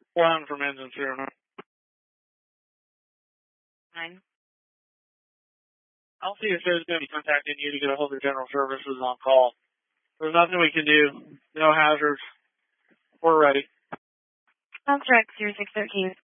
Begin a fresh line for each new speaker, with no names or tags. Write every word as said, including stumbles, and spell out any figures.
One from engine zero
Nine.
I'll see if there's going to be contacting you to get a hold of General Services on call. There's nothing we can do. No hazards. We're ready.
Sounds correct, zero six thirteen.